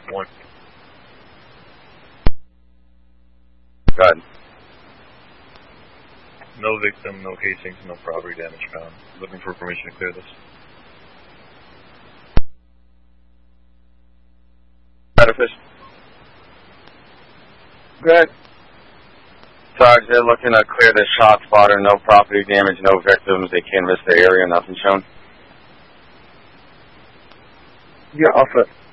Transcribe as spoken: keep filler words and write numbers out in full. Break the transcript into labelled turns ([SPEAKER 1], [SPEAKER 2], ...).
[SPEAKER 1] One.
[SPEAKER 2] Go ahead.
[SPEAKER 1] No victim, no casings, no property damage found. Looking for permission to clear this.
[SPEAKER 2] Edifice.
[SPEAKER 3] Good.
[SPEAKER 2] Sarge, they're looking to clear the shot spotter. No property damage, no victims. They can't risk the area. Nothing shown.
[SPEAKER 3] Yeah, offer.